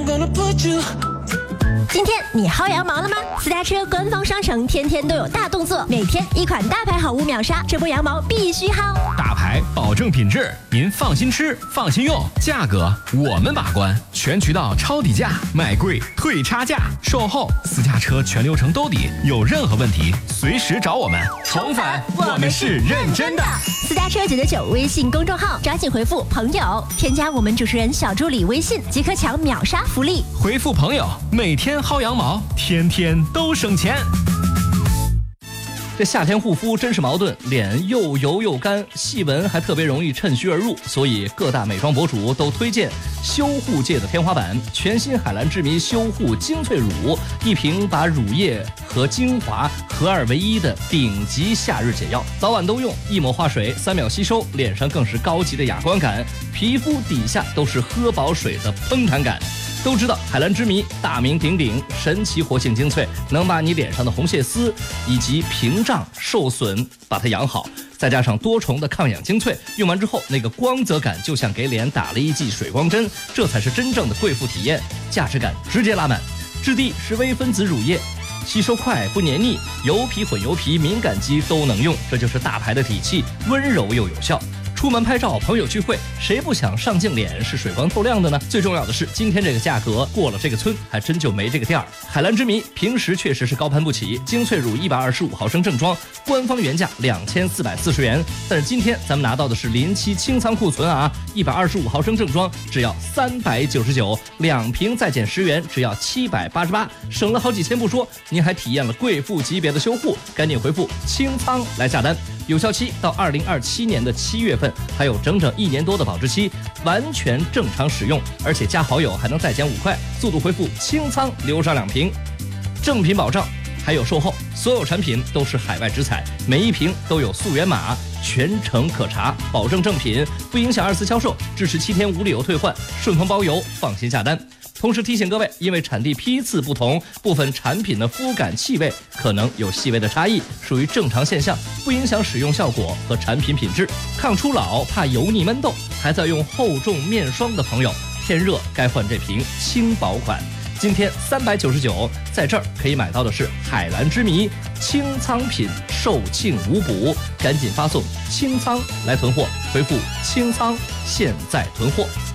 今天你薅羊毛了吗？私家车官方商城天天都有大动作，每天一款大牌好物秒杀，这波羊毛必须薅。 大牌保证品质，您放心吃，放心用，价格我们把关，全渠道抄底价，买贵退差价，售后私家车全流程兜底，有任何问题随时找我们。宠粉，我们是认真的。 私家车999微信公众号，抓紧回复朋友，添加我们主持人小助理微信即可抢秒杀福利。 回复朋友，每天薅羊毛，天天都省钱。 这夏天护肤真是矛盾，脸又油又干，细纹还特别容易趁虚而入，所以各大美妆博主都推荐修护界的天花板——全新海蓝之谜修护精粹乳，一瓶把乳液和精华合二为一的顶级夏日解药，早晚都用，一抹化水，3秒吸收，脸上更是高级的哑光感，皮肤底下都是喝饱水的怦弹感。都知道海蓝之谜大名鼎鼎，神奇活性精粹，能把你脸上的红屑丝以及屏障受损把它养好，再加上多重的抗氧精粹，用完之后那个光泽感就像给脸打了一剂水光针，这才是真正的贵妇体验，价值感直接拉满。质地是微分子乳液，吸收快不黏腻，油皮混油皮敏感肌都能用，这就是大牌的底气，温柔又有效。出门拍照、朋友聚会，谁不想上镜脸是水光透亮的呢？最重要的是，今天这个价格过了这个村，还真就没这个店儿。海蓝之谜平时确实是高攀不起，精粹乳125毫升正装，官方原价2440元，但是今天咱们拿到的是临期清仓库存啊，125毫升正装只要399，2瓶再减10元，只要788，省了好几千不说，您还体验了贵妇级别的修护，赶紧回复清仓来下单。有效期到2027年的7月份，还有整整1年多的保质期，完全正常使用，而且加好友还能再减5块，速度回复清仓留上2瓶，正品保障，还有售后，所有产品都是海外直采，每一瓶都有溯源码，全程可查，保证正品，不影响2次销售，支持7天无理由退换，顺丰包邮，放心下单。同时提醒各位，因为产地批次不同，部分产品的肤感气味可能有细微的差异，属于正常现象，不影响使用效果和产品品质。抗初老怕油腻闷痘，还在用厚重面霜的朋友，天热该换这瓶轻薄款。今天399，在这儿可以买到的是海蓝之谜清仓品，售罄无补，赶紧发送清仓来囤货，回复清仓现在囤货。